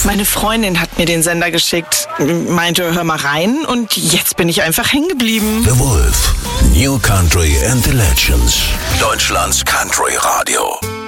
Meine Freundin hat mir den Sender geschickt, meinte, hör mal rein und jetzt bin ich einfach hängen geblieben. The Wolf, New Country and the Legends. Deutschlands Country Radio.